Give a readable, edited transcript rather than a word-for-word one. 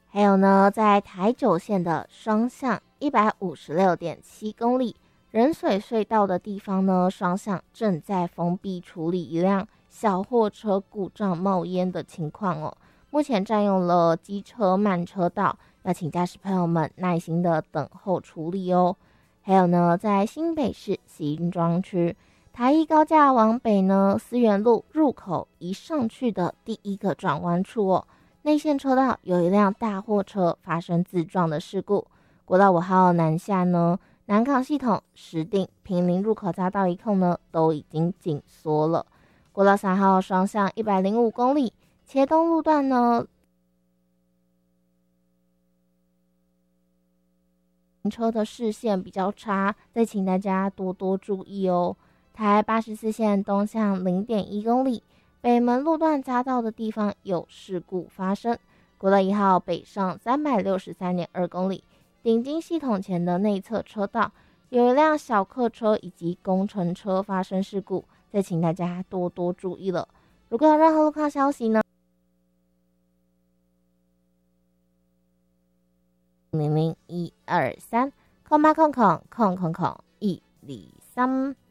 还有呢，在台九线的双向156.7公里仁水隧道的地方呢，双向正在封闭处理一辆小货车故障冒烟的情况哦。目前占用了机车慢车道，要请驾驶朋友们耐心的等候处理哦。还有呢，在新北市新庄区台一高架往北呢，思源路入口一上去的第一个转弯处哦，内线车道有一辆大货车发生自撞的事故。国道5号南下呢，南港系统、石碇、坪林入口匝道一控呢都已经紧缩了。国道3号双向105公里，茄东路段呢，行车的视线比较差，再请大家多多注意哦。台84线东向0.1公里，北门路段匝道的地方有事故发生。国道1号北上363.2公里，顶金系统前的内侧车道有一辆小客车以及工程车发生事故，再请大家多多注意了。如果有任何路况消息呢，0012308000000123。